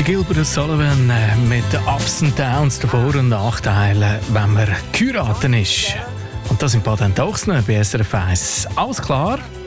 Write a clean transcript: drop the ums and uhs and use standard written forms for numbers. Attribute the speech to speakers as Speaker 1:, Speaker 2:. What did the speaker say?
Speaker 1: Der Gilbert O'Sullivan mit den Ups und Downs, den Vor- und Nachteilen, wenn man geheiratet ist. Und das im Bad Endachsner bei SRF 1. Alles klar?